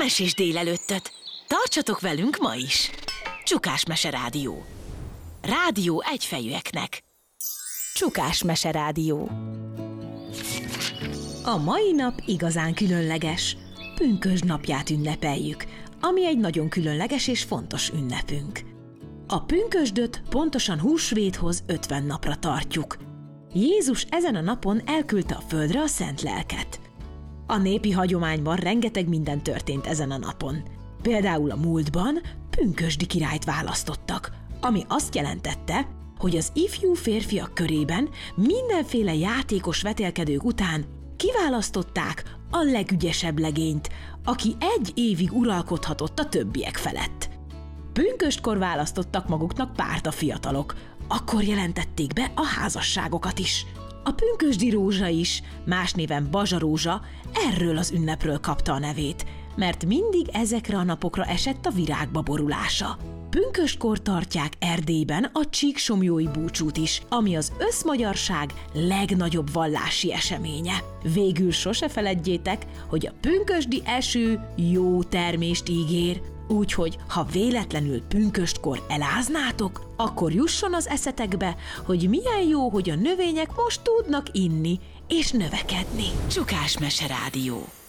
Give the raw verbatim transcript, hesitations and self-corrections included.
mesés délelőttöt! Tartsatok velünk ma is! Csukás Mese Rádió. Rádió egyfejűeknek. Csukás Mese Rádió. A mai nap igazán különleges. Pünkösd napját ünnepeljük, ami egy nagyon különleges és fontos ünnepünk. A pünkösdöt pontosan húsvéthoz ötven napra tartjuk. Jézus ezen a napon elküldte a földre a szent lelket. A népi hagyományban rengeteg minden történt ezen a napon. Például a múltban pünkösdi királyt választottak, ami azt jelentette, hogy az ifjú férfiak körében mindenféle játékos vetélkedők után kiválasztották a legügyesebb legényt, aki egy évig uralkodhatott a többiek felett. Pünköstkor választottak maguknak párt a fiatalok, akkor jelentették be a házasságokat is. A pünkösdi rózsa is, más néven bazsarózsa, erről az ünnepről kapta a nevét, mert mindig ezekre a napokra esett a virágba borulása. Pünköstkor tartják Erdélyben a csíksomjói búcsút is, ami az összmagyarság legnagyobb vallási eseménye. Végül sose feledjétek, hogy a pünkösdi eső jó termést ígér, úgyhogy ha véletlenül pünköstkor eláznátok, akkor jusson az eszetekbe, hogy milyen jó, hogy a növények most tudnak inni és növekedni. Csukás Mese Rádió.